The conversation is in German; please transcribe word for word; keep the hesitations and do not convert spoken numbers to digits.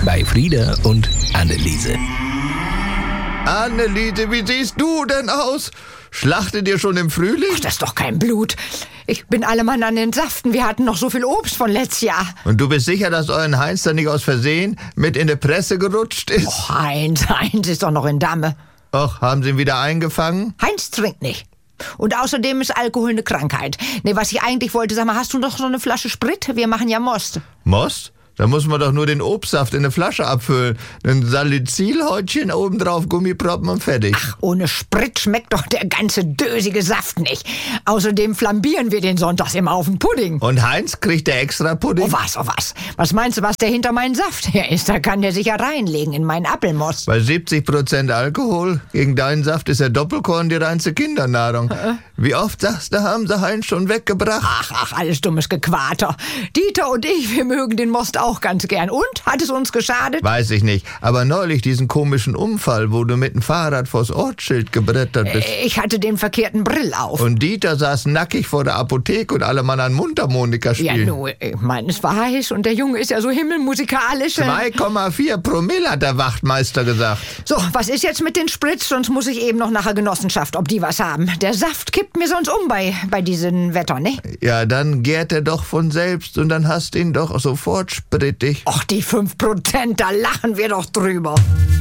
bei Frieda und Anneliese. Anneliese, wie siehst du denn aus? Schlachtet ihr schon im Frühling? Ach, das ist doch kein Blut. Ich bin allemann an den Saften. Wir hatten noch so viel Obst von letztes Jahr. Und du bist sicher, dass euren Heinz da nicht aus Versehen mit in die Presse gerutscht ist? Oh, Heinz, Heinz ist doch noch in Damme. Och, haben sie ihn wieder eingefangen? Heinz trinkt nicht. Und außerdem ist Alkohol eine Krankheit. Nee, was ich eigentlich wollte, sag mal, hast du noch so eine Flasche Sprit? Wir machen ja Most. Most? Da muss man doch nur den Obstsaft in eine Flasche abfüllen. Ein Salicylhäutchen obendrauf, Gummiproppen und fertig. Ach, ohne Sprit schmeckt doch der ganze dösige Saft nicht. Außerdem flambieren wir den sonntags immer auf den Pudding. Und Heinz kriegt der extra Pudding? Oh was, oh was. Was meinst du, was der hinter meinen Saft her ist? Da kann der sich ja reinlegen in meinen Apfelmost. Bei siebzig Prozent Alkohol gegen deinen Saft ist der Doppelkorn die reinste Kindernahrung. Äh? Wie oft, sagst du, haben sie Heinz schon weggebracht? Ach, ach, alles dummes Gequater. Dieter und ich, wir mögen den Most auch ganz gern. Und? Hat es uns geschadet? Weiß ich nicht. Aber neulich diesen komischen Unfall, wo du mit dem Fahrrad vors Ortsschild gebrettert bist. Ich hatte den verkehrten Brill auf. Und Dieter saß nackig vor der Apotheke und alle Mann an Mundharmonika spielen. Ja, nur, ich meine, es war heiß und der Junge ist ja so himmelmusikalisch. zwei Komma vier Promille hat der Wachtmeister gesagt. So, was ist jetzt mit den Spritz? Sonst muss ich eben noch nach der Genossenschaft, ob die was haben. Der Saft kippt mir sonst um bei, bei diesem Wetter, ne? Ja, dann gärt er doch von selbst und dann hast ihn doch sofort sprittig. Och, die fünf Prozent, da lachen wir doch drüber.